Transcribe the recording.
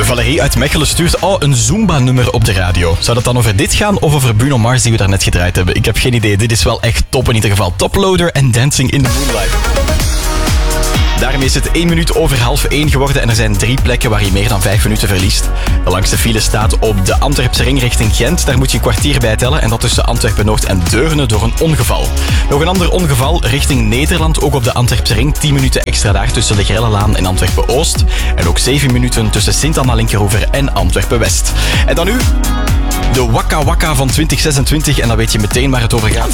Valerie uit Mechelen stuurt een Zumba-nummer op de radio. Zou dat dan over dit gaan of over Bruno Mars die we daarnet gedraaid hebben? Ik heb geen idee. Dit is wel echt top in ieder geval. Toploader en Dancing in the Moonlight. Daarmee is het 1 minuut over 12:30 geworden en er zijn 3 plekken waar je meer dan 5 minuten verliest. De langste file staat op de Antwerpse ring richting Gent. Daar moet je een kwartier bij tellen en dat tussen Antwerpen-Noord en Deurne door een ongeval. Nog een ander ongeval richting Nederland, ook op de Antwerpse ring. 10 minuten extra daar tussen de Grellelaan en Antwerpen-Oost. En ook 7 minuten tussen Sint-Anna-Linkeroever en Antwerpen-West. En dan nu de Waka Waka van 2026 en dan weet je meteen waar het over gaat.